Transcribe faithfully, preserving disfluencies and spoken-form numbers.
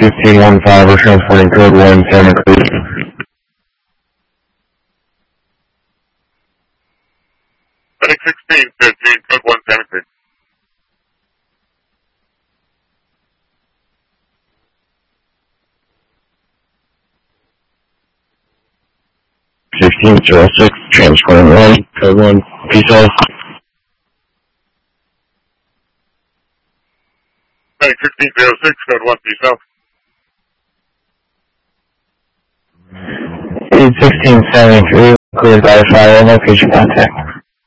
fifteen one five, we're transporting code one, Santa Cruz. Medic sixteen fifteen, code one, Santa Cruz. sixteen zero six, transporting one, code one, peace out. Medic sixteen zero six, code one, peace out. eight sixteen seventy-three, cleared by fire, location contact.